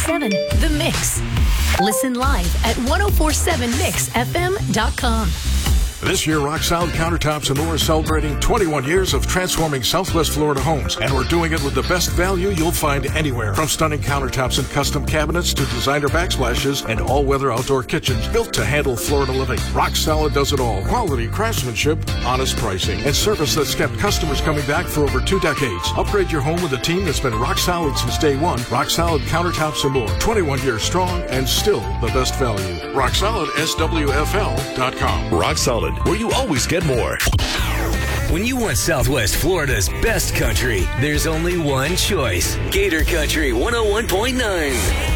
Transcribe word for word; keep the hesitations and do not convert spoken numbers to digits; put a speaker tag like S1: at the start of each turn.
S1: seven The Mix. Listen live at ten forty-seven mix f m dot com.
S2: This year, Rock Solid Countertops and More is celebrating twenty-one years of transforming Southwest Florida homes, and we're doing it with the best value you'll find anywhere. From stunning countertops and custom cabinets to designer backsplashes and all-weather outdoor kitchens built to handle Florida living. Rock Solid does it all. Quality craftsmanship, honest pricing, and service that's kept customers coming back for over two decades. Upgrade your home with a team that's been rock solid since day one. Rock Solid Countertops and More. twenty-one years strong and still the best value. Rock Solid S W F L dot com.
S3: Rock Solid, where you always get more.
S4: When you want Southwest Florida's best country, there's only one choice. Gator Country one oh one point nine.